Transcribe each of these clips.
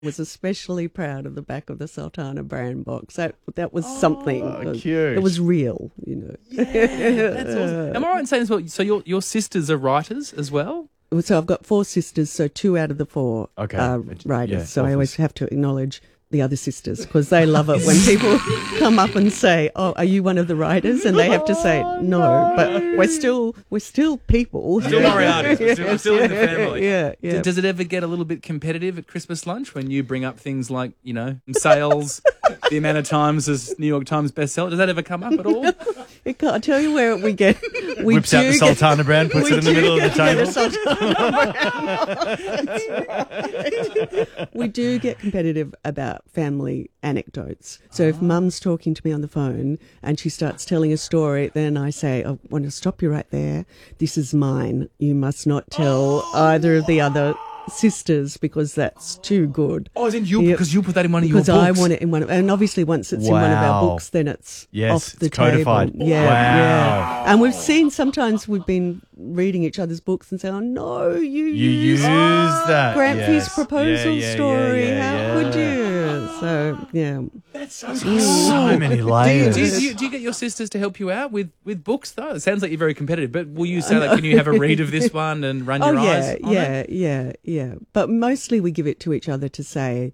Was especially proud of the back of the Sultana brand box. That was something. Cute. It was real, you know. Yeah, that's awesome. Am I right in saying as well, so your sisters are writers as well? So I've got 4 sisters, so 2 out of the 4 are writers. Yeah, so I always have to acknowledge the other sisters because they love it when people come up and say, "Oh, are you one of the writers?" And they have to say no, but we're still people. Still Moriarty's. We're still in the family. Yeah. Does it ever get a little bit competitive at Christmas lunch when you bring up things like, you know, sales, the amount of times as New York Times bestseller? Does that ever come up at all? I tell you where we get. Whips out the Sultana brand, puts it in the middle of the table. We do get competitive about family anecdotes. So if Mum's talking to me on the phone and she starts telling a story, then I say, I want to stop you right there. This is mine. You must not tell either of the other sisters because that's too good. Oh, as in you, because you put that in one of your books. Because I want it in one of, and obviously once it's in one of our books, then it's off the codified. table. Yeah. And we've seen sometimes we've been reading each other's books and saying, "Oh no, you used that Granfy's proposal story. How could you?" So that's so so many layers. Do you get your sisters to help you out with books though? It sounds like you're very competitive, but will you say like, can you have a read of this one and run your eyes on it? Yeah. But mostly we give it to each other to say,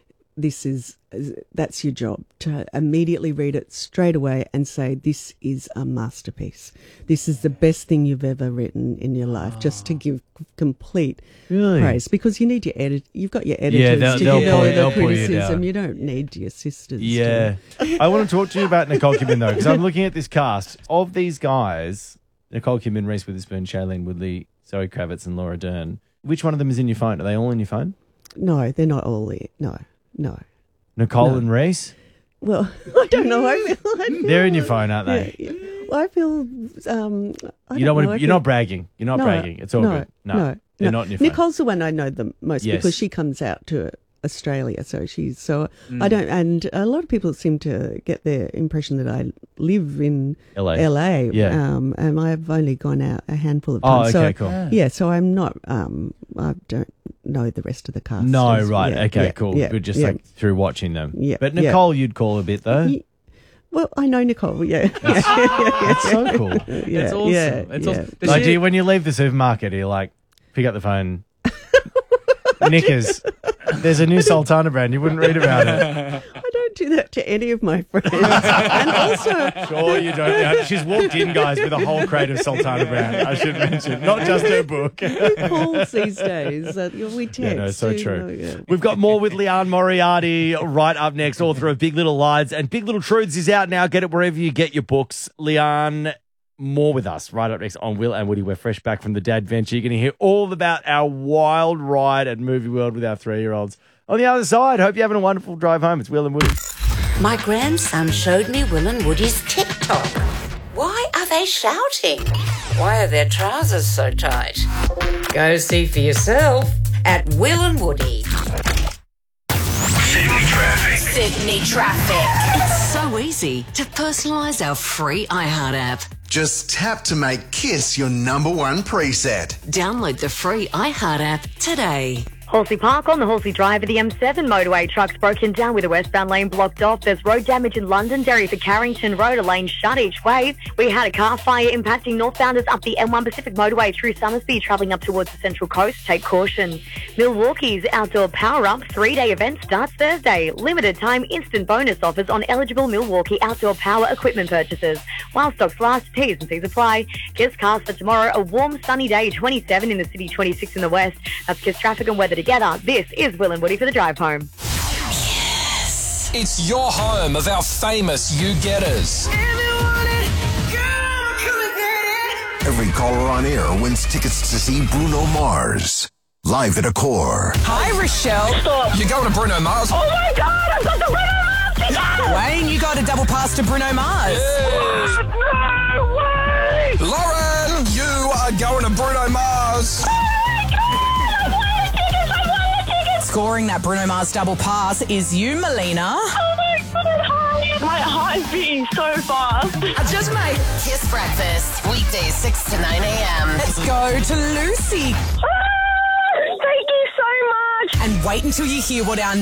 that's your job, to immediately read it straight away and say, this is a masterpiece. This is the best thing you've ever written in your life, just to give complete praise. Because you need you've got your editors to give all the criticism. You don't need your sisters. Yeah. I want to talk to you about Nicole Kidman though, because I'm looking at this cast. Of these guys, Nicole Kidman, Reese Witherspoon, Shailene Woodley, Zoe Kravitz and Laura Dern, which one of them is in your phone? Are they all in your phone? No, they're not all in. No. Nicole and Reese? Well, I don't know. They're in your phone, aren't they? Yeah. Well, I feel. You're not bragging. You're not bragging. It's all good. No, they're not in your phone. Nicole's the one I know the most because she comes out to Australia, so I don't. And a lot of people seem to get their impression that I live in LA. Yeah. And I've only gone out a handful of times. Oh, okay, cool. Yeah, so I'm not. I don't know the rest of the cast. No, right. Okay, cool. Good. Just like through watching them. Yeah. But Nicole, you'd call a bit though. Well, I know Nicole. Yeah. That's so cool. It's awesome. It's awesome. Like, when you leave the supermarket, you're like, pick up the phone. Knickers. There's a new Sultana brand. You wouldn't read about it. I don't do that to any of my friends. And also... Sure you don't. Yeah, she's walked in, guys, with a whole crate of Sultana brand, I should mention. Not just her book. Who calls these days? We text. Yeah, no, so true. We've got more with Leanne Moriarty right up next, author of Big Little Lies. And Big Little Truths is out now. Get it wherever you get your books. Leanne... More with us right up next on Will and Woody. We're fresh back from the Dad Venture. You're going to hear all about our wild ride at Movie World with our 3-year-olds. On the other side, hope you're having a wonderful drive home. It's Will and Woody. My grandson showed me Will and Woody's TikTok. Why are they shouting? Why are their trousers so tight? Go see for yourself at Will and Woody. Sydney Traffic. It's so easy to personalise our free iHeart app. Just tap to make Kiss your #1 preset. Download the free iHeart app today. Halsey Park on the Halsey Drive of the M7 motorway. Trucks broken down with the westbound lane blocked off. There's road damage in Londonderry for Carrington Road, a lane shut each way. We had a car fire impacting northbounders up the M1 Pacific motorway through Somersby, travelling up towards the Central Coast. Take caution. Milwaukee's Outdoor Power Up 3-day event starts Thursday. Limited time instant bonus offers on eligible Milwaukee outdoor power equipment purchases. While stocks last, T's and C's apply. Kiss cars for tomorrow, a warm sunny day, 27 in the city, 26 in the west. That's Kiss traffic and weather together. This is Will and Woody for the drive home. Yes. It's your home of our famous you-getters. Every caller on air wins tickets to see Bruno Mars live at Accor. Hi, Rochelle. Stop. You're going to Bruno Mars. Oh my God, I've got the Bruno Mars ticket! Wayne, you got a double pass to Bruno Mars. Yes. No way! Lauren, you are going to Bruno Mars. Scoring that Bruno Mars double pass is you, Melina. Oh my God, my heart's beating so fast. I just made Kiss Breakfast, weekdays 6 to 9 a.m. Let's go to Lucy. Thank you so much. And wait until you hear what our